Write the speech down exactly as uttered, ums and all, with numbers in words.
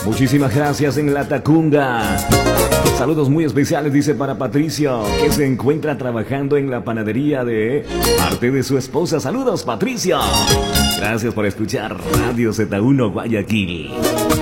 Muchísimas gracias en La Tacunga. Saludos muy especiales, dice, para Patricio, que se encuentra trabajando en la panadería de parte de su esposa. Saludos, Patricio. Gracias por escuchar Radio Z uno Guayaquil.